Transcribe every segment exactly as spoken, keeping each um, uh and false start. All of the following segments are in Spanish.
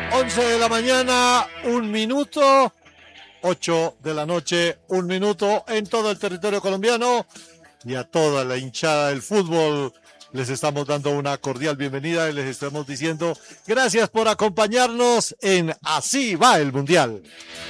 once de la mañana, un minuto, ocho de la noche, un minuto en todo el territorio colombiano y a toda la hinchada del fútbol. Les estamos dando una cordial bienvenida y les estamos diciendo gracias por acompañarnos en Así va el Mundial.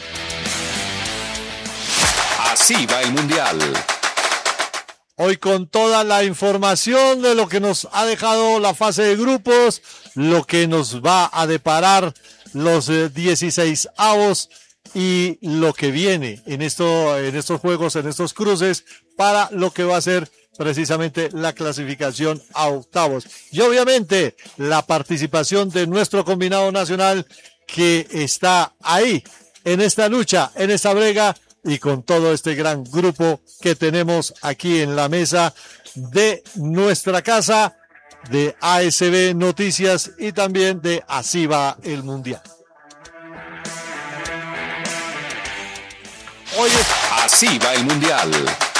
Así va el Mundial. Hoy con toda la información de lo que nos ha dejado la fase de grupos, lo que nos va a deparar los eh, dieciséis avos y lo que viene en, esto, en estos juegos, en estos cruces, para lo que va a ser precisamente la clasificación a octavos. Y obviamente la participación de nuestro combinado nacional que está ahí, en esta lucha, en esta brega, y con todo este gran grupo que tenemos aquí en la mesa de nuestra casa, de A S B Noticias y también de Así va el Mundial. Hoy es... Así va el Mundial.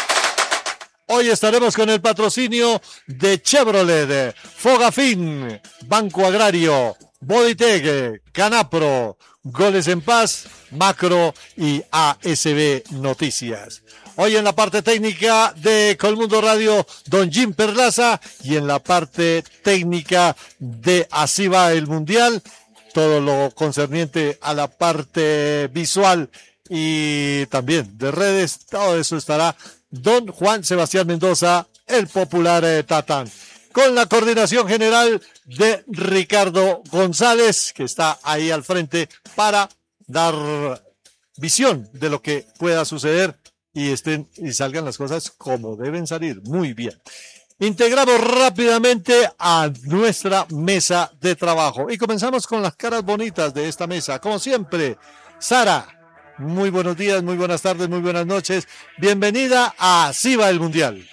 Hoy estaremos con el patrocinio de Chevrolet, Fogafín, Banco Agrario, Bodytech, Canapro, Goles en Paz, Macro y A S B Noticias. Hoy en la parte técnica de Colmundo Radio, don Jim Perlaza, y en la parte técnica de Así va el Mundial, todo lo concerniente a la parte visual y también de redes, todo eso estará don Juan Sebastián Mendoza, el popular eh, Tatán, con la coordinación general de Ricardo González, que está ahí al frente para dar visión de lo que pueda suceder y estén y salgan las cosas como deben salir. Muy bien. Integramos rápidamente a nuestra mesa de trabajo y comenzamos con las caras bonitas de esta mesa. Como siempre, Sara, muy buenos días, muy buenas tardes, muy buenas noches. Bienvenida a Así va el Mundial.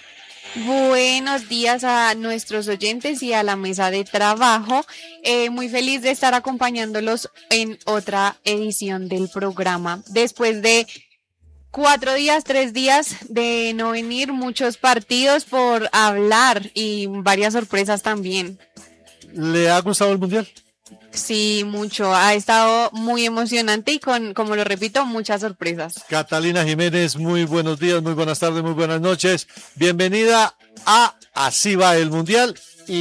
Buenos días a nuestros oyentes y a la mesa de trabajo. Eh, muy feliz de estar acompañándolos en otra edición del programa. Después de cuatro días, tres días de no venir, muchos partidos por hablar y varias sorpresas también. ¿Le ha gustado el Mundial? Sí, mucho. Ha estado muy emocionante y con, como lo repito, muchas sorpresas. Catalina Jiménez, muy buenos días, muy buenas tardes, muy buenas noches. Bienvenida a Así va el Mundial.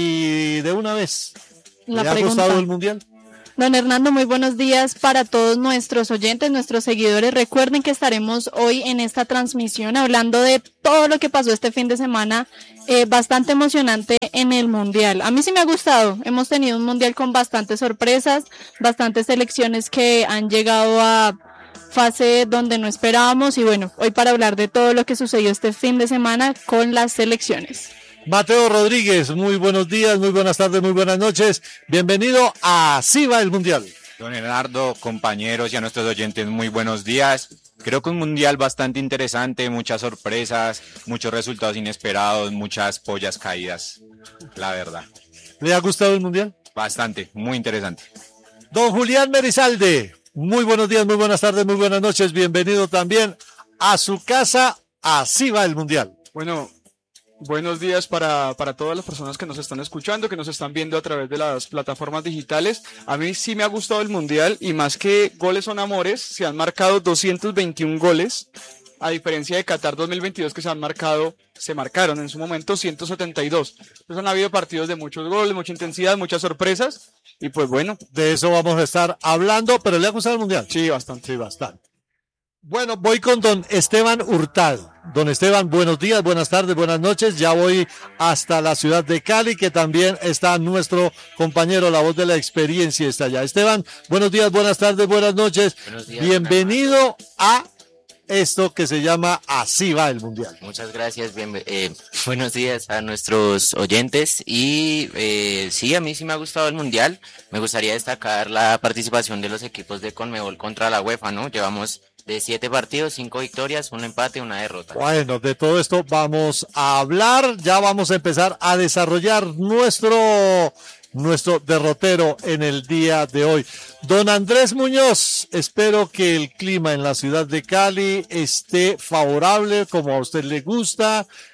Y de una vez, La ¿le ha pregunta. gustado el Mundial? Don Hernando, muy buenos días para todos nuestros oyentes, nuestros seguidores. Recuerden que estaremos hoy en esta transmisión hablando de todo lo que pasó este fin de semana, eh, bastante emocionante en el Mundial. A mí sí me ha gustado, hemos tenido un Mundial con bastantes sorpresas, bastantes selecciones que han llegado a fase donde no esperábamos y bueno, hoy para hablar de todo lo que sucedió este fin de semana con las selecciones. Mateo Rodríguez, muy buenos días, muy buenas tardes, muy buenas noches. Bienvenido a Así va el Mundial. Don Leonardo, compañeros y a nuestros oyentes, muy buenos días. Creo que un mundial bastante interesante, muchas sorpresas, muchos resultados inesperados, muchas pollas caídas, la verdad. ¿Le ha gustado el Mundial? Bastante, muy interesante. Don Julián Merizalde, muy buenos días, muy buenas tardes, muy buenas noches. Bienvenido también a su casa. Así va el Mundial. Bueno, buenos días para, para todas las personas que nos están escuchando, que nos están viendo a través de las plataformas digitales. A mí sí me ha gustado el Mundial y más que goles son amores, se han marcado doscientos veintiún goles, a diferencia de Qatar dos mil veintidós que se han marcado, se marcaron en su momento ciento setenta y dos. Entonces han habido partidos de muchos goles, mucha intensidad, muchas sorpresas y pues bueno. De eso vamos a estar hablando, pero ¿le ha gustado el Mundial? Sí, bastante. Sí, bastante. Bueno, voy con don Esteban Hurtado. Don Esteban, buenos días, buenas tardes, buenas noches. Ya voy hasta la ciudad de Cali, que también está nuestro compañero, la voz de la experiencia, está allá. Esteban, buenos días, buenas tardes, buenas noches. Buenos días, bienvenido a esto que se llama Así va el Mundial. Muchas gracias, bien, eh, buenos días a nuestros oyentes y eh, sí, a mí sí me ha gustado el Mundial. Me gustaría destacar la participación de los equipos de Conmebol contra la UEFA, ¿no? Llevamos de siete partidos, cinco victorias, un empate y una derrota. Bueno, de todo esto vamos a hablar, ya vamos a empezar a desarrollar nuestro, nuestro derrotero en el día de hoy. Don Andrés Muñoz, espero que el clima en la ciudad de Cali esté favorable como a usted le gusta,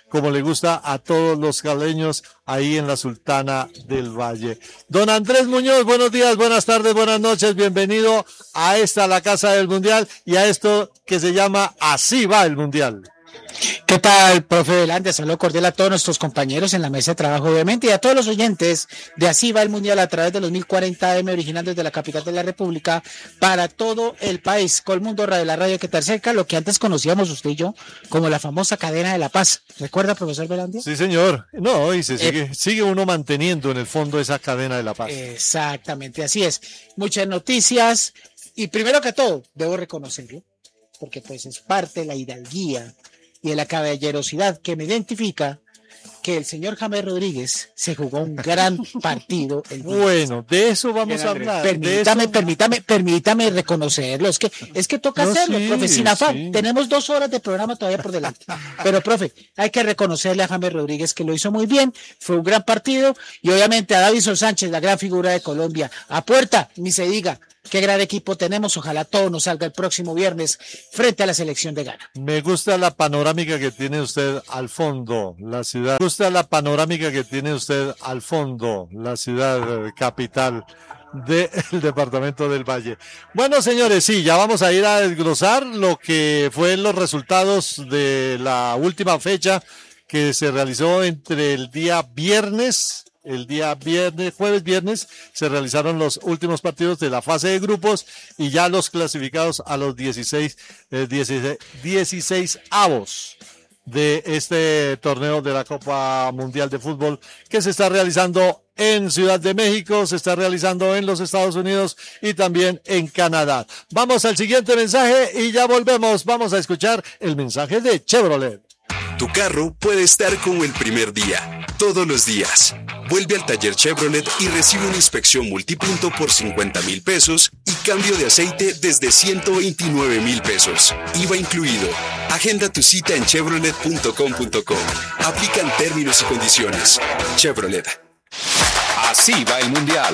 como le gusta a todos los caleños ahí en la Sultana del Valle. Don Andrés Muñoz, buenos días, buenas tardes, buenas noches, bienvenido a esta, la Casa del Mundial, y a esto que se llama Así va el Mundial. ¿Qué tal, profe Velandia? Saludo cordial a todos nuestros compañeros en la mesa de trabajo, obviamente, y a todos los oyentes de Así va el Mundial a través de los mil cuarenta A M original desde la capital de la República para todo el país. Colmundo Radio, la radio que te acerca, lo que antes conocíamos usted y yo como la famosa cadena de la paz. ¿Recuerda, profesor Velandia? Sí, señor. No, y se sigue, Eh, sigue uno manteniendo en el fondo esa cadena de la paz. Exactamente, así es. Muchas noticias y primero que todo, debo reconocerlo, porque pues es parte de la hidalguía y de la caballerosidad que me identifica que el señor James Rodríguez se jugó un gran partido. El día Bueno, de eso vamos Bien, a Andrés. hablar. de Permítame, eso- permítame, permítame reconocerlo. Es que, es que toca No, hacerlo, sí, profe, sin afán. sí. Tenemos dos horas de programa todavía por delante. Pero, profe, hay que reconocerle a James Rodríguez que lo hizo muy bien. Fue un gran partido. Y obviamente a Davison Sánchez, la gran figura de Colombia. A puerta, ni se diga. Qué gran equipo tenemos. Ojalá todo nos salga el próximo viernes frente a la selección de Ghana. Me gusta la panorámica que tiene usted al fondo, la ciudad. Me gusta la panorámica que tiene usted al fondo, la ciudad eh, capital del departamento del Valle. Bueno, señores, sí, ya vamos a ir a desglosar lo que fue los resultados de la última fecha que se realizó entre el día viernes. El día viernes, jueves, viernes, se realizaron los últimos partidos de la fase de grupos y ya los clasificados a los dieciséis, eh, dieciséis, dieciséis avos de este torneo de la Copa Mundial de Fútbol que se está realizando en Ciudad de México, se está realizando en los Estados Unidos y también en Canadá. Vamos al siguiente mensaje y ya volvemos. Vamos a escuchar el mensaje de Chevrolet. Tu carro puede estar como el primer día, todos los días. Vuelve al taller Chevrolet y recibe una inspección multipunto por cincuenta mil pesos y cambio de aceite desde ciento veintinueve mil pesos. I V A incluido. Agenda tu cita en chevrolet punto com punto co. Aplican términos y condiciones. Chevrolet. Así va el Mundial.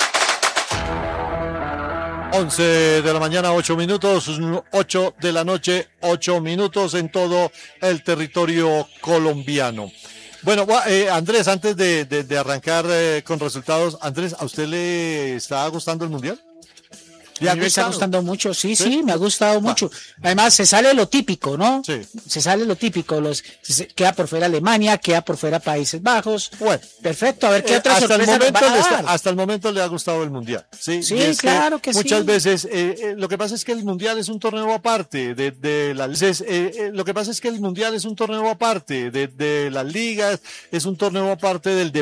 once de la mañana, ocho minutos, ocho de la noche, ocho minutos en todo el territorio colombiano. Bueno, eh, Andrés, antes de, de, de arrancar eh, con resultados, Andrés, ¿a usted le está gustando el Mundial? ¿Le A ha mí me está gustado? gustando mucho, sí, ¿Sí? sí, me ha gustado mucho. Además, se sale lo típico, ¿no? Sí. Se sale lo típico, los se queda por fuera Alemania, queda por fuera Países Bajos. Bueno, Perfecto, a ver qué Eh, otra hasta el sorpresa nos momento van a le está- dar. hasta el momento le ha gustado el mundial, sí, Sí, Y es claro que sí. muchas veces eh, eh, lo que pasa es que el mundial es un torneo aparte de, de las veces, eh, eh, lo que pasa es que el mundial es un torneo aparte de, de las ligas, es un torneo aparte del